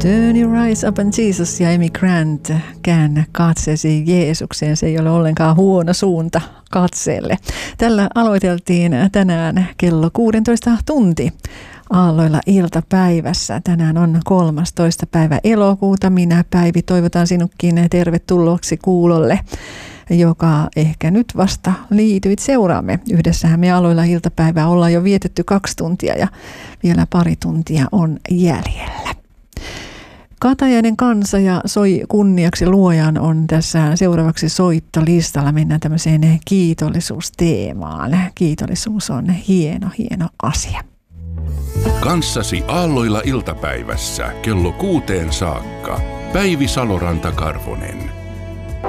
Turn your eyes upon Jesus ja Amy Grant, käännä katseesi Jeesukseen. Se ei ole ollenkaan huono suunta katseelle. Tällä aloiteltiin tänään kello 16 tunti Aalloilla iltapäivässä. Tänään on 13. päivä elokuuta. Minä, Päivi, toivotan sinutkin tervetulleeksi kuulolle, joka ehkä nyt vasta liityit seuraamme. Yhdessähän me Aloilla iltapäivää ollaan jo vietetty 2 tuntia ja vielä pari tuntia on jäljellä. Katajainen kansa ja Soi kunniaksi luojan on tässä seuraavaksi soittolistalla. Mennään tämmöiseen kiitollisuusteemaan. Kiitollisuus on hieno asia. Kanssasi Aalloilla iltapäivässä kello 6 saakka. Päivi Saloranta-Karvonen.